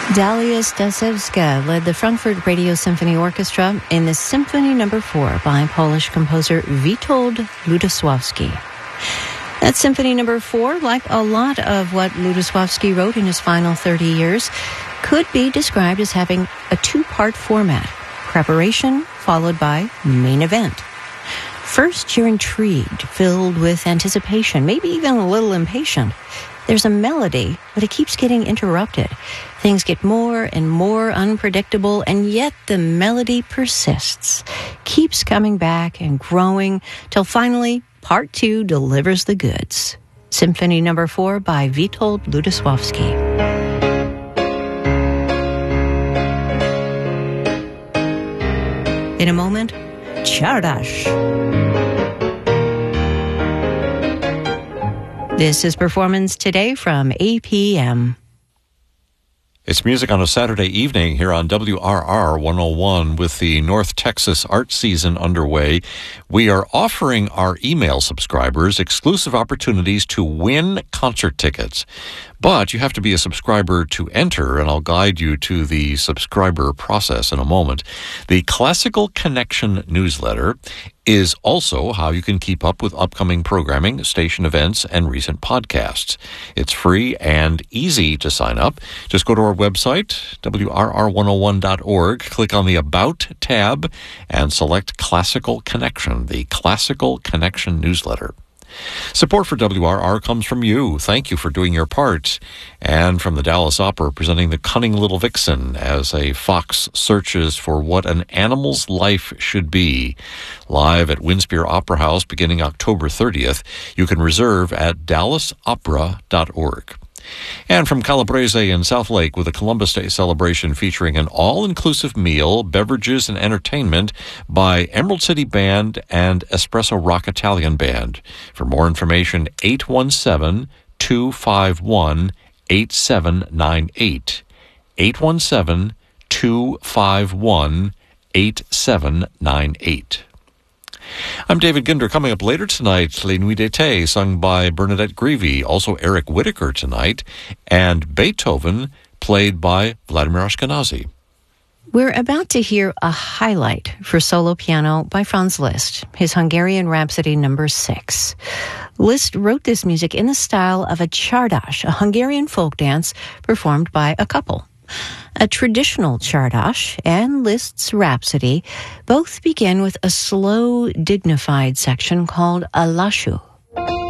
Dalia Stasevska led the Frankfurt Radio Symphony Orchestra in the Symphony No. 4 by Polish composer Witold Lutosławski. That Symphony No. 4, like a lot of what Lutosławski wrote in his final 30 years, could be described as having a two-part format: preparation followed by main event. First, you're intrigued, filled with anticipation, maybe even a little impatient. There's a melody, but it keeps getting interrupted. Things get more and more unpredictable, and yet the melody persists, keeps coming back and growing, till finally, Part 2 delivers the goods. Symphony No. 4 by Witold Lutosławski. In a moment, Czardasz. This is Performance Today from APM. It's music on a Saturday evening here on WRR 101 with the North Texas art season underway. We are offering our email subscribers exclusive opportunities to win concert tickets. But you have to be a subscriber to enter, and I'll guide you to the subscriber process in a moment. The Classical Connection newsletter is also how you can keep up with upcoming programming, station events, and recent podcasts. It's free and easy to sign up. Just go to our website, WRR101.org, click on the About tab, and select Classical Connection, the Classical Connection newsletter. Support for WRR comes from you. Thank you for doing your part. And from the Dallas Opera, presenting The Cunning Little Vixen as a fox searches for what an animal's life should be. Live at Winspear Opera House beginning October 30th. You can reserve at dallasopera.org. And from Calabrese in South Lake with a Columbus Day celebration featuring an all-inclusive meal, beverages, and entertainment by Emerald City Band and Espresso Rock Italian Band. For more information, 817-251-8798. 817-251-8798. I'm David Ginder. Coming up later tonight, Les Nuits d'été, sung by Bernadette Greevy, also Eric Whitacre tonight, and Beethoven, played by Vladimir Ashkenazy. We're about to hear a highlight for solo piano by Franz Liszt, his Hungarian Rhapsody No. 6. Liszt wrote this music in the style of a czardas, a Hungarian folk dance performed by a couple. A traditional czardas and Liszt's Rhapsody both begin with a slow, dignified section called a lassú.